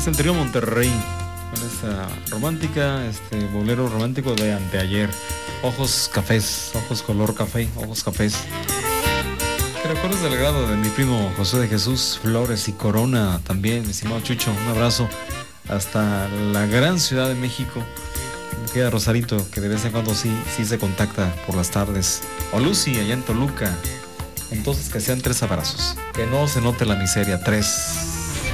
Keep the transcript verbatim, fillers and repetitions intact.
Es el trío Monterrey, con esta romántica, este bolero romántico de anteayer. Ojos cafés, ojos color café, ojos cafés. Que recuerdos del grado de mi primo José de Jesús Flores y Corona también, mi estimado Chucho. Un abrazo hasta la gran Ciudad de México. Me queda Rosarito, que de vez en cuando sí, sí se contacta por las tardes. O Lucy, allá en Toluca. Entonces que sean tres abrazos. Que no se note la miseria, tres.